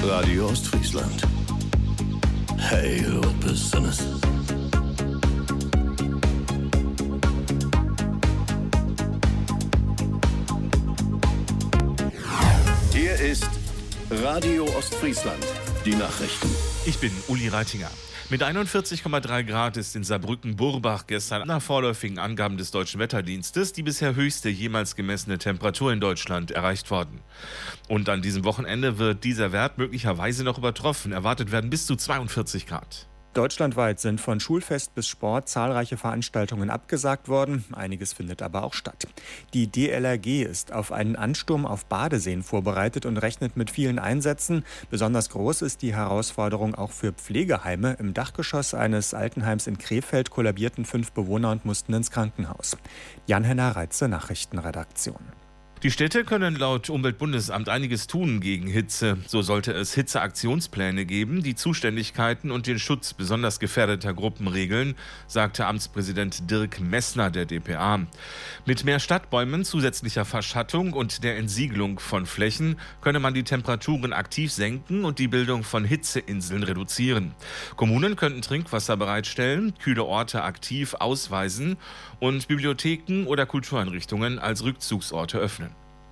Radio Ostfriesland. Hail, Opus. Hier ist Radio Ostfriesland. Die Nachrichten. Ich bin Uli Reitinger. Mit 41,3 Grad ist in Saarbrücken-Burbach gestern nach vorläufigen Angaben des Deutschen Wetterdienstes die bisher höchste jemals gemessene Temperatur in Deutschland erreicht worden. Und an diesem Wochenende wird dieser Wert möglicherweise noch übertroffen. Erwartet werden bis zu 42 Grad. Deutschlandweit sind von Schulfest bis Sport zahlreiche Veranstaltungen abgesagt worden. Einiges findet aber auch statt. Die DLRG ist auf einen Ansturm auf Badeseen vorbereitet und rechnet mit vielen Einsätzen. Besonders groß ist die Herausforderung auch für Pflegeheime. Im Dachgeschoss eines Altenheims in Krefeld kollabierten 5 Bewohner und mussten ins Krankenhaus. Jan-Henner Reitze, Nachrichtenredaktion. Die Städte können laut Umweltbundesamt einiges tun gegen Hitze. So sollte es Hitzeaktionspläne geben, die Zuständigkeiten und den Schutz besonders gefährdeter Gruppen regeln, sagte Amtspräsident Dirk Messner der dpa. Mit mehr Stadtbäumen, zusätzlicher Verschattung und der Entsiegelung von Flächen könne man die Temperaturen aktiv senken und die Bildung von Hitzeinseln reduzieren. Kommunen könnten Trinkwasser bereitstellen, kühle Orte aktiv ausweisen und Bibliotheken oder Kultureinrichtungen als Rückzugsorte öffnen.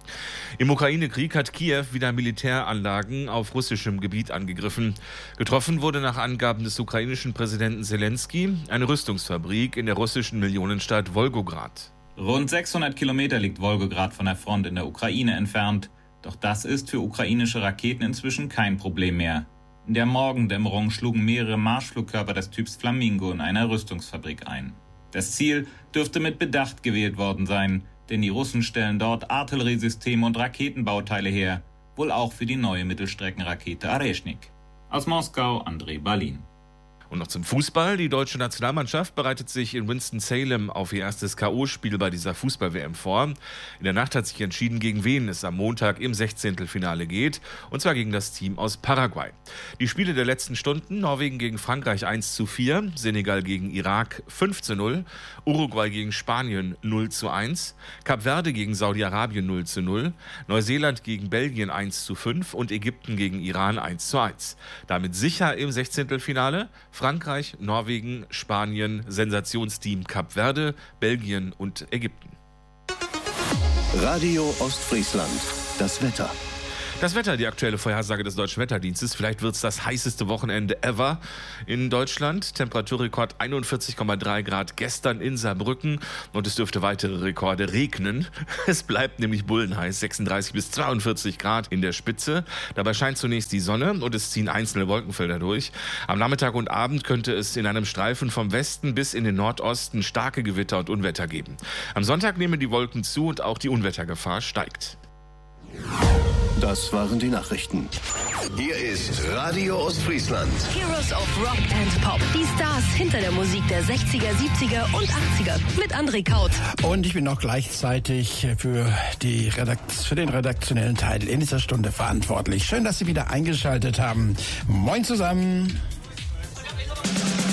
Im Ukraine-Krieg hat Kiew wieder Militäranlagen auf russischem Gebiet angegriffen. Getroffen wurde nach Angaben des ukrainischen Präsidenten Zelensky eine Rüstungsfabrik in der russischen Millionenstadt Wolgograd. Rund 600 Kilometer liegt Wolgograd von der Front in der Ukraine entfernt. Doch das ist für ukrainische Raketen inzwischen kein Problem mehr. In der Morgendämmerung schlugen mehrere Marschflugkörper des Typs Flamingo in einer Rüstungsfabrik ein. Das Ziel dürfte mit Bedacht gewählt worden sein, denn die Russen stellen dort Artilleriesysteme und Raketenbauteile her, wohl auch für die neue Mittelstreckenrakete Areshnik. Aus Moskau, André Balin. Und noch zum Fußball. Die deutsche Nationalmannschaft bereitet sich in Winston-Salem auf ihr erstes K.O.-Spiel bei dieser Fußball-WM vor. In der Nacht hat sich entschieden, gegen wen es am Montag im 16. Finale geht. Und zwar gegen das Team aus Paraguay. Die Spiele der letzten Stunden: Norwegen gegen Frankreich 1:4, Senegal gegen Irak 5:0, Uruguay gegen Spanien 0:1, Kap Verde gegen Saudi-Arabien 0:0, Neuseeland gegen Belgien 1:5 und Ägypten gegen Iran 1:1. Damit sicher im 16. Finale Frankreich, Norwegen, Spanien, Sensationsteam Kap Verde, Belgien und Ägypten. Radio Ostfriesland. Das Wetter. Das Wetter, die aktuelle Vorhersage des Deutschen Wetterdienstes. Vielleicht wird es das heißeste Wochenende ever in Deutschland. Temperaturrekord 41,3 Grad gestern in Saarbrücken. Und es dürfte weitere Rekorde regnen. Es bleibt nämlich bullenheiß, 36 bis 42 Grad in der Spitze. Dabei scheint zunächst die Sonne und es ziehen einzelne Wolkenfelder durch. Am Nachmittag und Abend könnte es in einem Streifen vom Westen bis in den Nordosten starke Gewitter und Unwetter geben. Am Sonntag nehmen die Wolken zu und auch die Unwettergefahr steigt. Das waren die Nachrichten. Hier ist Radio Ostfriesland. Heroes of Rock and Pop. Die Stars hinter der Musik der 60er, 70er und 80er. Mit André Kaut. Und ich bin auch gleichzeitig für den redaktionellen Teil in dieser Stunde verantwortlich. Schön, dass Sie wieder eingeschaltet haben. Moin zusammen.